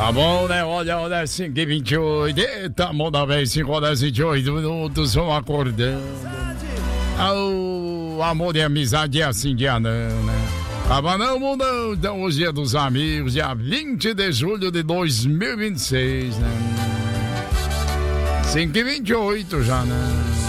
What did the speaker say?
Tá bom, né? Olha, 5h28. Eita, manda bem, 5 horas e 28 minutos. Vamos acordando. Oh, amor e amizade é assim, dia não, né? Tava não, mundão. Então, hoje é dos amigos, dia 20 de julho de 2026, né? 5h28 já, né?